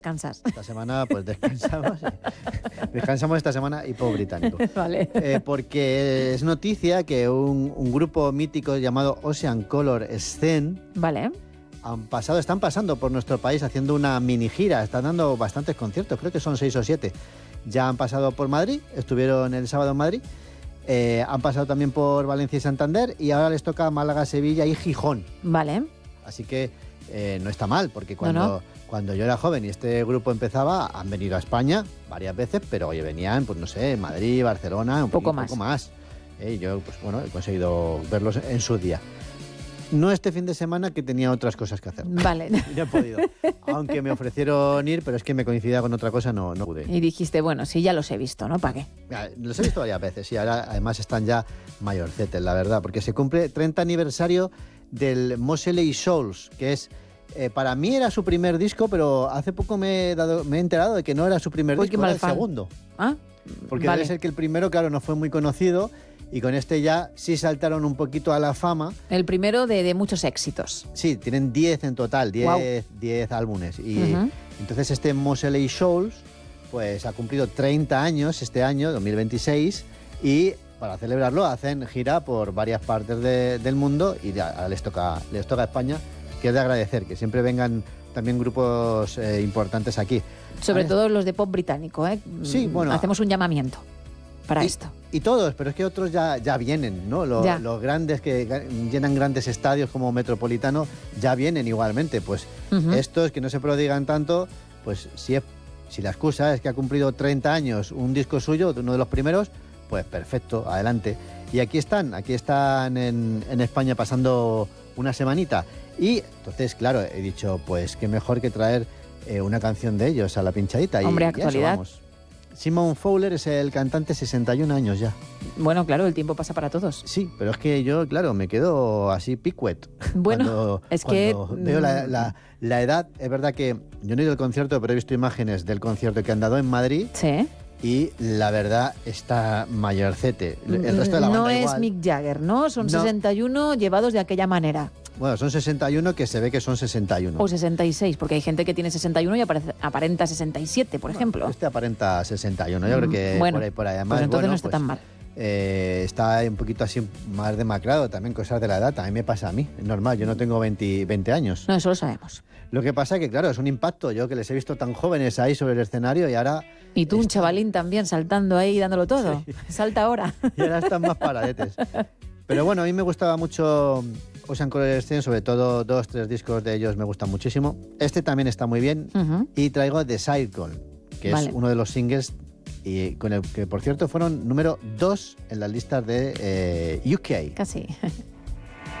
Cansas. Esta semana pues descansamos. Descansamos esta semana y Pop británico. Vale. Porque es noticia que un grupo mítico llamado Ocean Color Scene Vale. están pasando por nuestro país haciendo una mini gira. Están dando bastantes conciertos, creo que son 6 o 7. Ya han pasado por Madrid, estuvieron el sábado en Madrid. Han pasado también por Valencia y Santander y ahora les toca Málaga, Sevilla y Gijón. Vale. Así que no está mal, porque cuando yo era joven y este grupo empezaba, han venido a España varias veces, pero oye, venían, pues no sé, Madrid, Barcelona, un poco más. Yo, pues bueno, he conseguido verlos en su día. No este fin de semana, que tenía otras cosas que hacer. Vale. Y no he podido. Aunque me ofrecieron ir, pero es que me coincidía con otra cosa, no pude. Y dijiste, bueno, sí, ya los he visto, ¿no? ¿Para qué? Los he visto varias veces y ahora además están ya mayorcetes, la verdad, porque se cumple 30 aniversario del Moseley Souls, que es... para mí era su primer disco, pero hace poco me he enterado de que no era su primer disco, era el segundo. ¿Ah? Porque vale. debe ser que el primero, claro, no fue muy conocido y con este ya sí saltaron un poquito a la fama. El primero de muchos éxitos. Sí, tienen 10 en total, 10 álbumes. Y entonces este Moseley Souls pues ha cumplido 30 años este año, 2026, y para celebrarlo hacen gira por varias partes del mundo y ahora les toca a España, que es de agradecer, que siempre vengan también grupos importantes aquí. Sobre todo los de pop británico, ¿eh? Sí, bueno. Hacemos un llamamiento para esto. Y todos, pero es que otros ya vienen, ¿no? Los grandes que llenan grandes estadios como Metropolitano ya vienen igualmente. Pues estos que no se prodigan tanto, pues si la excusa es que ha cumplido 30 años un disco suyo, uno de los primeros, pues perfecto, adelante. Y aquí están en España pasando una semanita. Y entonces, claro, he dicho, pues qué mejor que traer una canción de ellos a la pinchadita. Hombre, y actualidad. Simon Fowler es el cantante, 61 años ya. Bueno, claro, el tiempo pasa para todos. Sí, pero es que yo, claro, me quedo así picuet. Bueno, cuando veo la edad. Es verdad que yo no he ido al concierto, pero he visto imágenes del concierto que han dado en Madrid. Sí. Y la verdad está mayorcete. El resto de la banda no es igual. Mick Jagger, ¿no? Son 61 llevados de aquella manera. Bueno, son 61 que se ve que son 61. O 66, porque hay gente que tiene 61 y aparenta 67, por ejemplo. Este aparenta 61, yo creo que por ahí. Además, pues entonces no está tan mal. Está un poquito así más demacrado, también cosas de la edad. También me pasa a mí, es normal, yo no tengo 20 años. No, eso lo sabemos. Lo que pasa es que, claro, es un impacto. Yo que les he visto tan jóvenes ahí sobre el escenario y ahora... Y tú, un chavalín también, saltando ahí, dándolo todo. Sí. Salta ahora. Y ahora están más paradetes. Pero bueno, a mí me gustaba mucho Ocean Color Scene, sobre todo 2-3 discos de ellos me gustan muchísimo. Este también está muy bien. Y traigo The Circle, que es uno de los singles y con el que, por cierto, fueron número 2 en las listas de UK. Casi.